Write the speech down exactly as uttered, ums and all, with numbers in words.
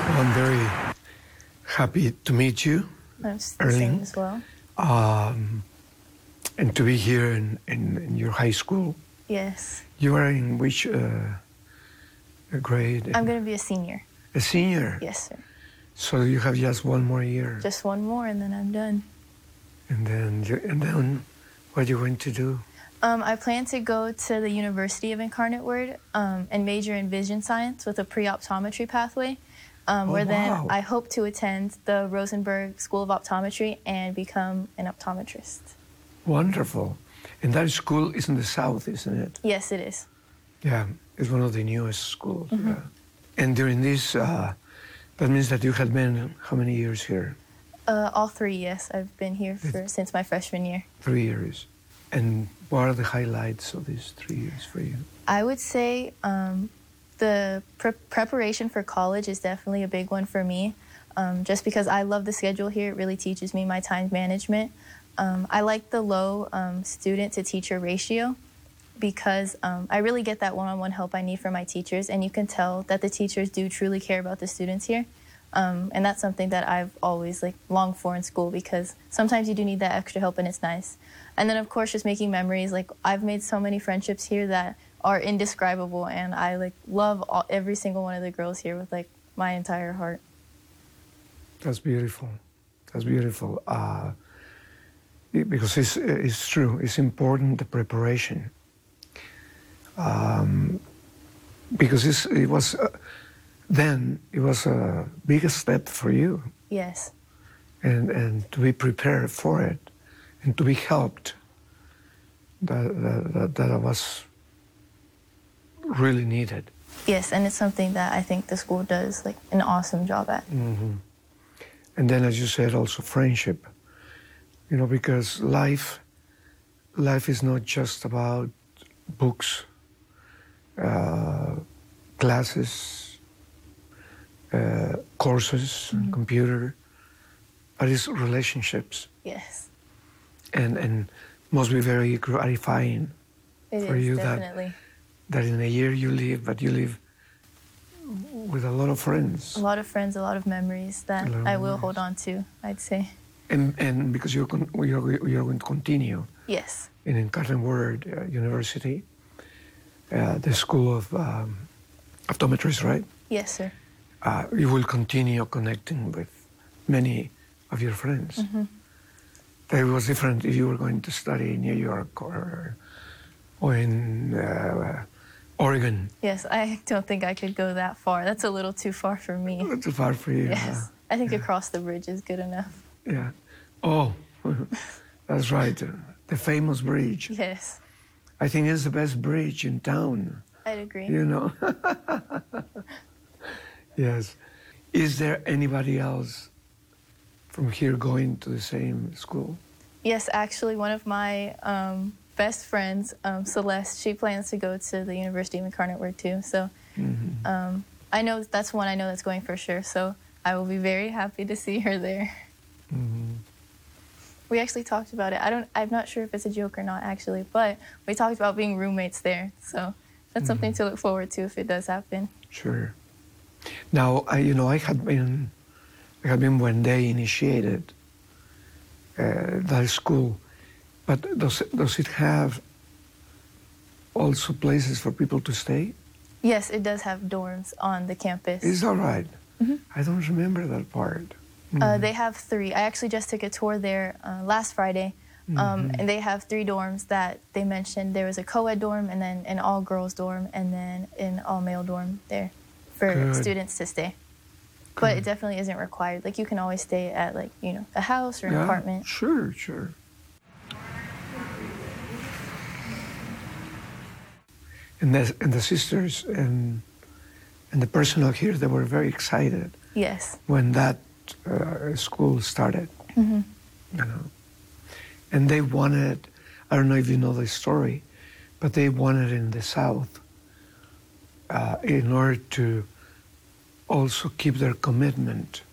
Well, I'm very happy to meet you, That's the Erling, same as well. um, and to be here in, in, in your high school. Yes. You are in which uh, grade? I'm going to be a senior. A senior? Yes, sir. So you have just one more year. Just one more and then I'm done. And then, you, and then what are you going to do? Um, I plan to go to the University of Incarnate Word um, and major in vision science with a pre-optometry pathway, um, Oh, where then wow. I hope to attend the Rosenberg School of Optometry and become an optometrist. Wonderful. And that school is in the south, isn't it? Yes, it is. Yeah, it's one of the newest schools. Mm-hmm. Yeah. And during this, uh, that means that you have been how many years here? Uh, all three, yes. I've been here for, since my freshman year. Three years. And what are the highlights of these three years for you? I would say um, the pre preparation for college is definitely a big one for me. Um, just because I love the schedule here, it really teaches me my time management. Um, I like the low um, student-to-teacher ratio because um, I really get that one-on-one help I need from my teachers, and you can tell that the teachers do truly care about the students here. Um, and that's something that I've always like longed for in school because sometimes you do need that extra help and it's nice. And then of course just making memories. Like I've made so many friendships here that are indescribable, and I like love all, every single one of the girls here with like my entire heart. That's beautiful. That's beautiful. Uh, it- because it's, it's true. It's important, the preparation. Um, because it's, it was, uh, then it was a big step for you. Yes. And, and to be prepared for it and to be helped, that, that, that, that was really needed. Yes, and it's something that I think the school does like an awesome job at. Mm-hmm. And then, as you said, also friendship. You know, because life, life is not just about books, uh, classes, uh, courses, Mm-hmm. computer, but it's relationships, Yes, and and must be very gratifying it for is, you that definitely. that in a year you live, but you live with a lot of friends. A lot of friends, a lot of memories that A lot of I will memories. hold on to, I'd say. And and because you're con- you're, you're going to continue Yes. in Incarnate Word uh, University, uh, the School of um, Optometry, right? Yes, sir. Uh, you will continue connecting with many of your friends. Mm-hmm. That it was different if you were going to study in New York or or in uh, Oregon. Yes, I don't think I could go that far. That's a little too far for me. Not too far for you. Yes, I think across the bridge is good enough. Uh, yeah. Oh, that's right. uh, The famous bridge. Yes, I think it's the best bridge in town. I'd agree. You know. Yes. Is there anybody else from here going to the same school? Yes, actually, one of my um, best friends, um, Celeste, she plans to go to the University of Incarnate Word too. So Mm-hmm. um, I know that's one I know that's going for sure. So I will be very happy to see her there. Mm-hmm. We actually talked about it. I don't. I'm not sure if it's a joke or not, actually, but we talked about being roommates there. So that's something to look forward to if it does happen. Sure. Now, I, you know, I had been, I had been one day initiated uh, that school, but does does it have also places for people to stay? Yes, it does have dorms on the campus. Is that right? Mhm. I don't remember that part. Uh, they have three. I actually just took a tour there uh, last Friday, um, Mhm. and they have three dorms that they mentioned. There was a co-ed dorm, and then an all-girls dorm, and then an all-male dorm there for Good. students to stay. But Good. it definitely isn't required. Like you can always stay at like you know a house or an Yeah, apartment. Sure, sure. And the, and the sisters and and the personnel here, they were very excited Yes. when that uh, school started. Hmm. You know, and they wanted, I don't know if you know the story, but they wanted in the South uh, in order to also keep their commitment